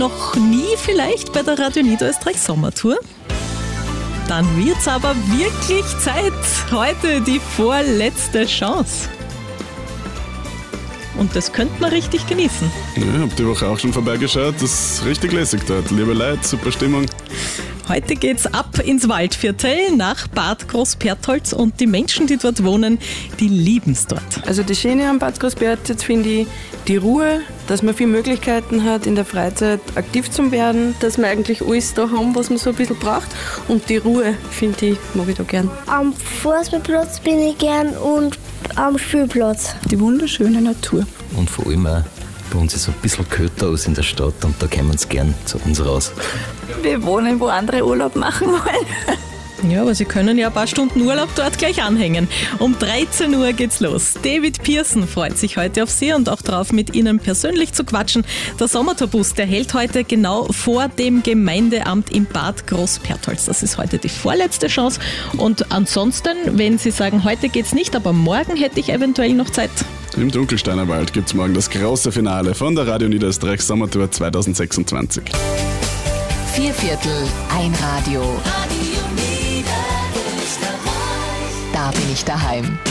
Noch nie vielleicht bei der Radio Niederösterreich Sommertour? Dann wird's aber wirklich Zeit. Heute die vorletzte Chance. Und das könnte man richtig genießen. Ja, ich habe die Woche auch schon vorbeigeschaut. Das ist richtig lässig dort. Liebe Leute, super Stimmung. Heute geht's ab ins Waldviertel nach Bad Großpertholz und die Menschen, die dort wohnen, die lieben's dort. Also das Schöne am Bad Großpertholz finde ich die Ruhe, dass man viele Möglichkeiten hat, in der Freizeit aktiv zu werden, dass wir eigentlich alles da haben, was man so ein bisschen braucht. Und die Ruhe, finde ich, mag ich da gern. Am Fußballplatz bin ich gern und am Spielplatz. Die wunderschöne Natur. Und vor allem auch, bei uns ist ein bisschen kälter aus in der Stadt und da kommen sie gern zu uns raus. Wir wohnen, wo andere Urlaub machen wollen. Ja, aber Sie können ja ein paar Stunden Urlaub dort gleich anhängen. Um 13 Uhr geht's los. David Pearson freut sich heute auf Sie und auch darauf, mit Ihnen persönlich zu quatschen. Der Sommertourbus, der hält heute genau vor dem Gemeindeamt in Bad Großpertholz. Das ist heute die vorletzte Chance. Und ansonsten, wenn Sie sagen, heute geht's nicht, aber morgen hätte ich eventuell noch Zeit. Im Dunkelsteiner Wald gibt es morgen das große Finale von der Radio Niederösterreich Sommertour 2026. 4/4 ein Radio. Da bin ich daheim.